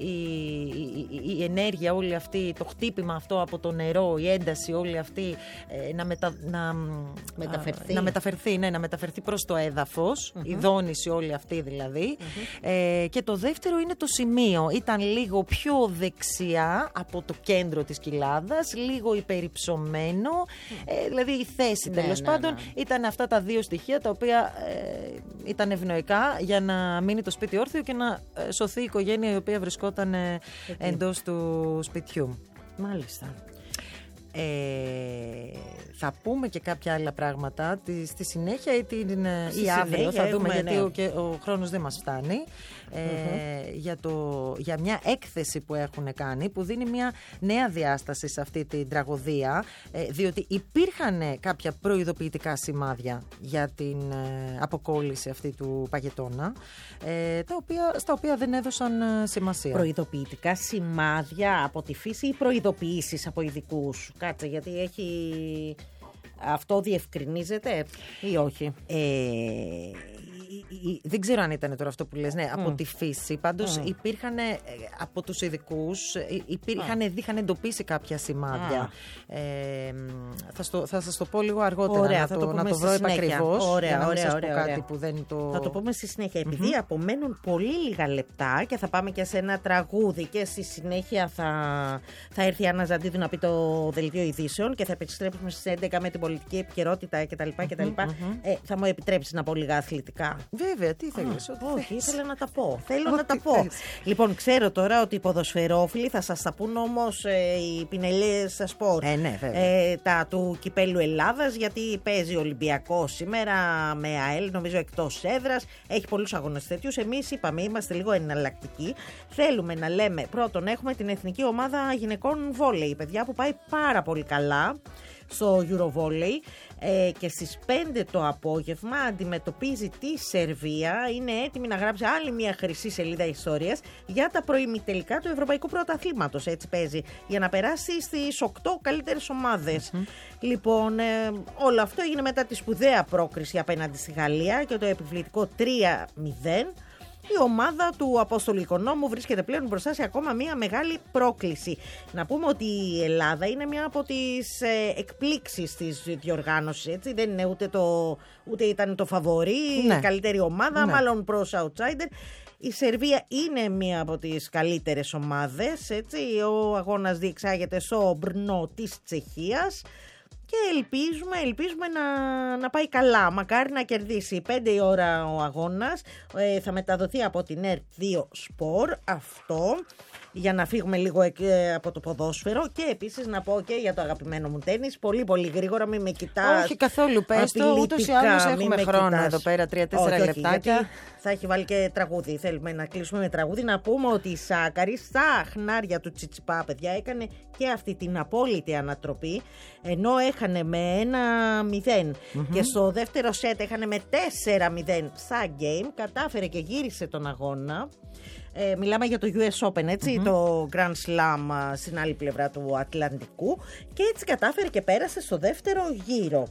η ενέργεια όλη αυτή, το χτύπημα αυτό από το νερό, η ένταση όλη αυτή να μεταφερθεί προς το έδαφος, η δόνηση όλη αυτή δηλαδή. Και το δεύτερο είναι το σημείο. Ήταν λίγο πιο δεξιά από το κέντρο της κοιλάδας, λίγο υπερυψωμένο, δηλαδή η θέση τέλος πάντων. Ήταν αυτά τα δύο στοιχεία τα οποία ήταν ευνοϊκά για να μείνει το σπίτι όρθιο και να σωθεί η οικογένεια η οποία βρισκόταν εντός του σπιτιού. Μάλιστα. Θα πούμε και κάποια άλλα πράγματα στη συνέχεια ή αύριο θα δούμε, γιατί και ο χρόνος δεν μας φτάνει, για μια έκθεση που έχουν κάνει που δίνει μια νέα διάσταση σε αυτή την τραγωδία, διότι υπήρχαν κάποια προειδοποιητικά σημάδια για την αποκόλληση αυτή του παγετώνα, στα οποία δεν έδωσαν σημασία. Προειδοποιητικά σημάδια από τη φύση ή προειδοποιήσεις από ειδικούς? Κάτσε, γιατί αυτό διευκρινίζεται ή όχι? Δεν ξέρω αν ήταν τώρα αυτό που λες, από τη φύση. Πάντως υπήρχαν από τους ειδικούς, είχαν εντοπίσει κάποια σημάδια. Θα σας το πω λίγο αργότερα, να το βρω επακριβώς. Ωραία. Κάτι που δεν το... Θα το πούμε στη συνέχεια. Επειδή απομένουν πολύ λίγα λεπτά και θα πάμε και σε ένα τραγούδι και στη συνέχεια θα έρθει η Άννα Ζαντίδου να πει το δελτίο ειδήσεων και θα επιστρέψουμε στις 11 με την πολιτική επικαιρότητα κτλ. Θα μου επιτρέψεις να πω λίγα αθλητικά? Βέβαια, τι θέλεις? Όχι, ήθελα να τα πω. Λοιπόν, ξέρω τώρα ότι οι ποδοσφαιρόφιλοι θα σας τα πούν όμως οι πινελιές σπορ. Τα του Κυπέλλου Ελλάδας, γιατί παίζει Ολυμπιακός σήμερα με ΑΕΛ, νομίζω εκτός έδρας. Έχει πολλούς αγώνες τέτοιους. Εμείς είπαμε, είμαστε λίγο εναλλακτικοί. Θέλουμε να λέμε πρώτον, έχουμε την εθνική ομάδα γυναικών βόλεϊ, παιδιά, που πάει πάρα πολύ καλά στο Eurovolley, και στις 5 το απόγευμα αντιμετωπίζει τη Σερβία. Είναι έτοιμη να γράψει άλλη μια χρυσή σελίδα ιστορίας για τα προημιτελικά του Ευρωπαϊκού Πρωταθλήματος. Έτσι παίζει, για να περάσει στις 8 καλύτερες ομάδες. Λοιπόν, όλο αυτό έγινε μετά τη σπουδαία πρόκριση απέναντι στη Γαλλία και το επιβλητικό 3-0. Η ομάδα του Απόστολου Οικονόμου βρίσκεται πλέον μπροστά σε ακόμα μια μεγάλη πρόκληση. Να πούμε ότι η Ελλάδα είναι μια από τις εκπλήξεις της διοργάνωσης. Έτσι. Δεν είναι ούτε ήταν το φαβορί, η καλύτερη ομάδα, μάλλον προς outsider. Η Σερβία είναι μία από τις καλύτερες ομάδες. Έτσι. Ο αγώνας διεξάγεται στο Μπρνό της Τσεχίας. Και ελπίζουμε να πάει καλά. Μακάρι να κερδίσει. 5 η ώρα ο αγώνας. Θα μεταδοθεί από την ΕΡΤ2 Sport. Αυτό. Για να φύγουμε λίγο από το ποδόσφαιρο. Και επίσης να πω και για το αγαπημένο μου τένις. Πολύ πολύ γρήγορα, μην με κοιτάς. Όχι καθόλου, πες το. Ούτως ή άλλως έχουμε χρόνο εδώ πέρα, 3-4 λεπτάκια. Θα έχει βάλει και τραγούδι. Θέλουμε να κλείσουμε με τραγούδι. Να πούμε ότι η Σάκαρη στα χνάρια του Τσιτσιπά, παιδιά, έκανε και αυτή την απόλυτη ανατροπή. Ενώ έχανε με 1-0 και στο δεύτερο σετ έχανε με 4-0 στα game. Κατάφερε και γύρισε τον αγώνα. Μιλάμε για το US Open, έτσι, το Grand Slam στην άλλη πλευρά του Ατλαντικού, και έτσι κατάφερε και πέρασε στο δεύτερο γύρο.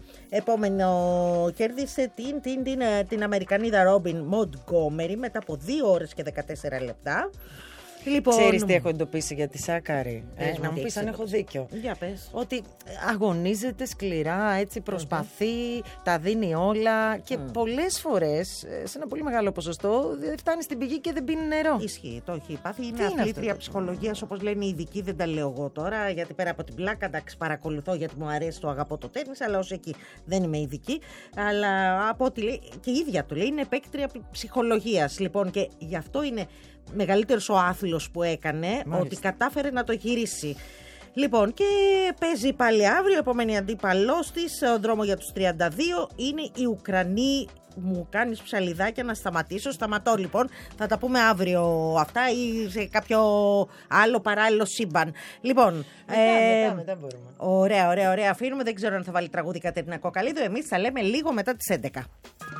Επόμενο κέρδισε την Αμερικανίδα Ρόμπιν Μοντγκόμερι μετά από 2 ώρες και 14 λεπτά. Λοιπόν, ξέρεις τι έχω εντοπίσει για τη Σάκαρη? Να μου πεις αν έχω δίκιο. Για πες. Ότι αγωνίζεται σκληρά, έτσι προσπαθεί, τα δίνει όλα και πολλές φορές, σε ένα πολύ μεγάλο ποσοστό, φτάνει στην πηγή και δεν πίνει νερό. Ισχύει, το έχει πάθει. Είναι αθλήτρια ψυχολογίας, όπως λένε οι ειδικοί, δεν τα λέω εγώ τώρα, γιατί πέρα από την πλάκα, εντάξει, παρακολουθώ γιατί μου αρέσει, το αγαπώ το τένις, αλλά ως εκεί δεν είμαι ειδική. Αλλά από ό,τι λέει, και η ίδια του λέει, είναι παίκτρια ψυχολογίας. Λοιπόν, και γι' αυτό είναι μεγαλύτερος ο άθλος που έκανε. Μάλιστα. Ότι κατάφερε να το γυρίσει. Λοιπόν, και παίζει πάλι αύριο. Επόμενη αντίπαλός της, ο δρόμο για τους 32, είναι οι Ουκρανοί. Μου κάνεις ψαλιδάκια να σταματήσω. Σταματώ λοιπόν. Θα τα πούμε αύριο αυτά ή σε κάποιο άλλο παράλληλο σύμπαν. Λοιπόν, μετά μπορούμε. Ωραία. Αφήνουμε. Δεν ξέρω αν θα βάλει τραγούδι Κατερίνα Κοκαλίδου. Εμείς θα λέμε λίγο μετά τις 11.